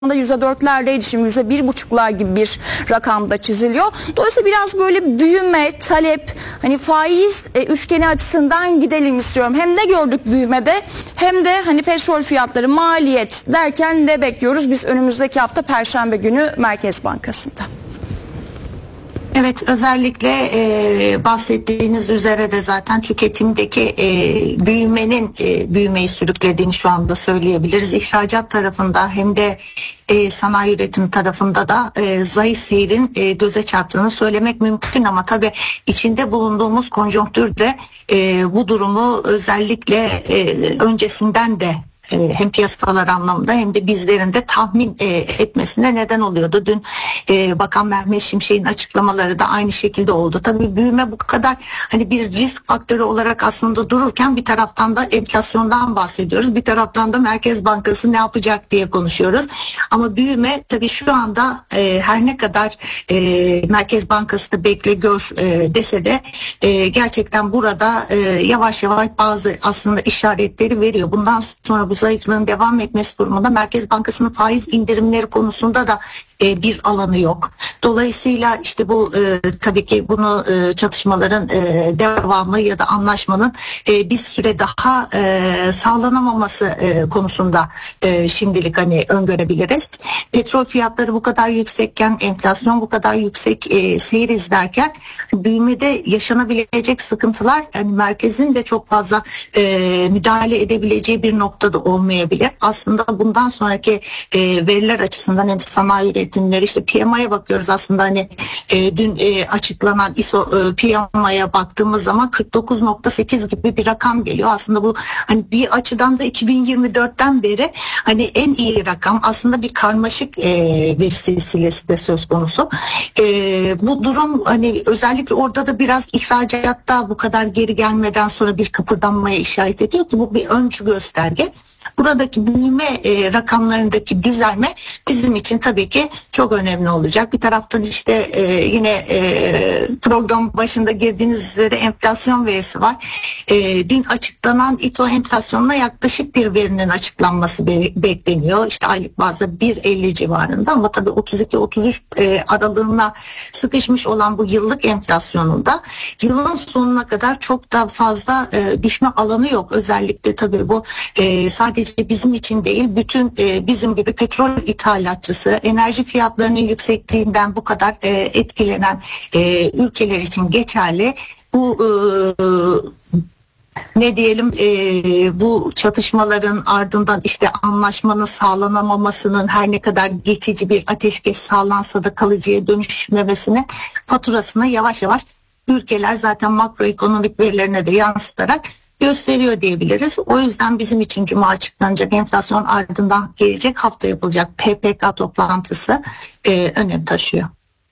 %4'lerdeydi, şimdi %1,5'lar gibi bir rakamda çiziliyor. Dolayısıyla biraz böyle büyüme, talep, hani faiz üçgeni açısından gidelim istiyorum. Hem ne gördük büyümede, hem de hani petrol fiyatları, maliyet derken ne bekliyoruz biz önümüzdeki hafta Perşembe günü Merkez Bankası'nda? Evet, özellikle bahsettiğiniz üzere de zaten tüketimdeki büyümeyi sürüklediğini şu anda söyleyebiliriz. İhracat tarafında hem de sanayi üretim tarafında da zayıf seyrin göze çarptığını söylemek mümkün, ama tabii içinde bulunduğumuz konjonktürde bu durumu özellikle öncesinden de hem piyasalar anlamında hem de bizlerin de tahmin etmesine neden oluyordu. Dün Bakan Mehmet Şimşek'in açıklamaları da aynı şekilde oldu. Tabii büyüme bu kadar hani bir risk faktörü olarak aslında dururken bir taraftan da enflasyondan bahsediyoruz. Bir taraftan da Merkez Bankası ne yapacak diye konuşuyoruz. Ama büyüme tabii şu anda her ne kadar Merkez Bankası da bekle gör dese de gerçekten burada yavaş yavaş bazı aslında işaretleri veriyor. Bundan sonra bu zayıflığın devam etmesi durumunda Merkez Bankası'nın faiz indirimleri konusunda da bir alanı yok. Dolayısıyla işte bu tabii ki bunu çatışmaların devamı ya da anlaşmanın bir süre daha sağlanamaması konusunda şimdilik hani öngörebiliriz. Petrol fiyatları bu kadar yüksekken, enflasyon bu kadar yüksek seyir izlerken büyümede yaşanabilecek sıkıntılar yani merkezin de çok fazla müdahale edebileceği bir noktada olmayabilir. Aslında bundan sonraki veriler açısından hem sanayi üretimleri, işte PMI'ye bakıyoruz aslında hani dün açıklanan ISO PMI'ye baktığımız zaman 49,8 gibi bir rakam geliyor. Aslında bu hani bir açıdan da 2024'ten beri hani en iyi rakam, aslında bir karmaşık veri silsilesi de söz konusu. Bu durum hani özellikle orada da biraz ihracatta bu kadar geri gelmeden sonra bir kıpırdanmaya işaret ediyor ki bu bir öncü gösterge. Buradaki büyüme rakamlarındaki düzelme bizim için tabii ki çok önemli olacak. Bir taraftan işte yine program başında girdiğiniz üzere enflasyon verisi var. Dün açıklanan İTO enflasyonuna yaklaşık bir verinin açıklanması bekleniyor. İşte aylık bazda 1,50 civarında, ama tabii 32-33 aralığına sıkışmış olan bu yıllık enflasyonunda yılın sonuna kadar çok da fazla düşme alanı yok. Özellikle tabii bu sadece bizim için değil, bütün bizim gibi petrol ithalatçısı, enerji fiyatlarının yüksekliğinden bu kadar etkilenen ülkeler için geçerli. Bu ne diyelim bu çatışmaların ardından işte anlaşmanın sağlanamamasının, her ne kadar geçici bir ateşkes sağlansa da kalıcıya dönüşmemesine faturasını yavaş yavaş ülkeler zaten makroekonomik verilerine de yansıtarak gösteriyor diyebiliriz. O yüzden bizim için Cuma açıklanacak enflasyon, ardından gelecek hafta yapılacak PPK toplantısı önem taşıyor.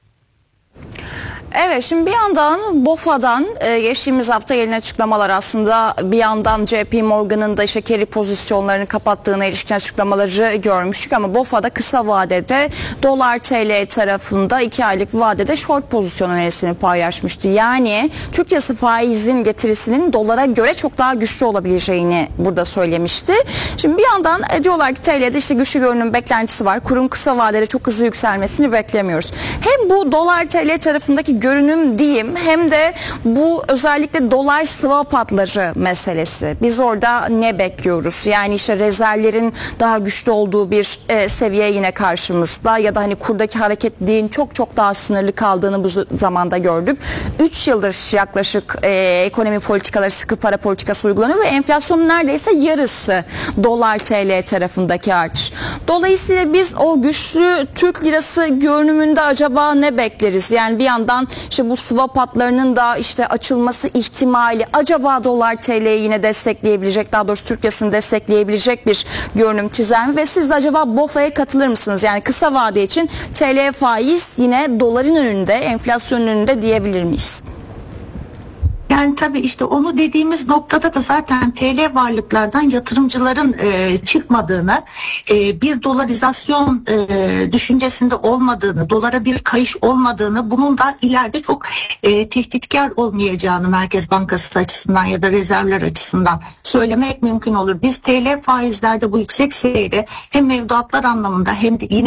Evet, şimdi bir yandan BOFA'dan geçtiğimiz hafta yeni açıklamalar, aslında bir yandan JP Morgan'ın da işte carry pozisyonlarını kapattığına ilişkin açıklamaları görmüştük, ama BOFA'da kısa vadede dolar TL tarafında 2 aylık vadede short pozisyon önerisini paylaşmıştı. Yani Türk lirası faizin getirisinin dolara göre çok daha güçlü olabileceğini burada söylemişti. Şimdi bir yandan diyorlar ki TL'de işte güçlü görünüm beklentisi var. Kurun kısa vadede çok hızlı yükselmesini beklemiyoruz. Hem bu dolar TL tarafındaki görünüm diyeyim, hem de bu özellikle dolar swap hatları meselesi. Biz orada ne bekliyoruz? Yani işte rezervlerin daha güçlü olduğu bir seviye yine karşımızda, ya da hani kurdaki hareketliğin çok çok daha sınırlı kaldığını bu zamanda gördük. 3 yıldır yaklaşık ekonomi politikaları, sıkı para politikası uygulanıyor ve enflasyonun neredeyse yarısı dolar TL tarafındaki artış. Dolayısıyla biz o güçlü Türk lirası görünümünde acaba ne bekleriz? Yani bir yandan işte bu swap hatlarının da işte açılması ihtimali acaba dolar TL'yi yine destekleyebilecek, daha doğrusu Türk lirasını destekleyebilecek bir görünüm çizer mi? Ve siz de acaba BOFA'ya katılır mısınız? Yani kısa vade için TL faiz yine doların önünde, enflasyonun önünde diyebilir miyiz? Yani tabii işte onu dediğimiz noktada da zaten TL varlıklardan yatırımcıların çıkmadığını, bir dolarizasyon düşüncesinde olmadığını, dolara bir kayış olmadığını, bunun da ileride çok tehditkar olmayacağını Merkez Bankası açısından ya da rezervler açısından söylemek mümkün olur. Biz TL faizlerde bu yüksek seyri hem mevduatlar anlamında hem de yine